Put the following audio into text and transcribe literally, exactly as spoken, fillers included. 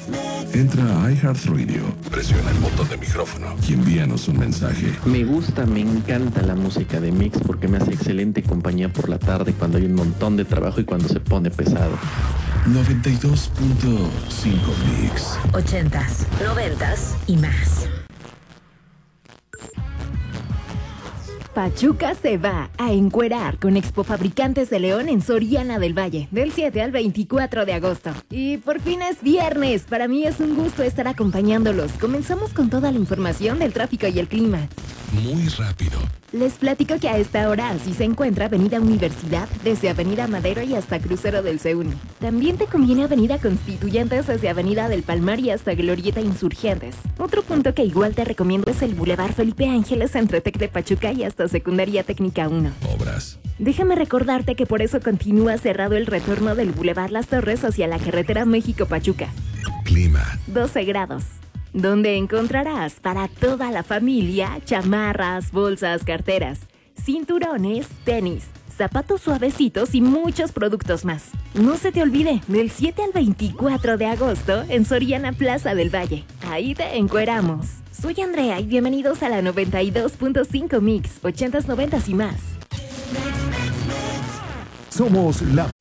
Entra a iHeartRadio, presiona el botón de micrófono y envíanos un mensaje. Me gusta, me encanta la música de Mix porque me hace excelente compañía por la tarde cuando hay un montón de trabajo y cuando se pone pesado. noventa y dos punto cinco Mix. Ochentas, noventas y más. Pachuca se va a encuerar con Expo Fabricantes de León en Soriana del Valle, del siete al veinticuatro de agosto. Y por fin es viernes, para mí es un gusto estar acompañándolos. Comenzamos con toda la información del tráfico y el clima. Muy rápido. Les platico que a esta hora así se encuentra Avenida Universidad desde Avenida Madero y hasta Crucero del Seúl. También te conviene Avenida Constituyentes desde Avenida del Palmar y hasta Glorieta Insurgentes. Otro punto que igual te recomiendo es el Boulevard Felipe Ángeles entre Tec de Pachuca y hasta Secundaria Técnica uno. Obras. Déjame recordarte que por eso continúa cerrado el retorno del Boulevard Las Torres hacia la carretera México-Pachuca. Clima. doce grados. Donde encontrarás para toda la familia chamarras, bolsas, carteras, cinturones, tenis, zapatos suavecitos y muchos productos más. No se te olvide, del siete al veinticuatro de agosto en Soriana Plaza del Valle. Ahí te encueramos. Soy Andrea y bienvenidos a la noventa y dos punto cinco Mix, ochentas, noventas y más. Somos la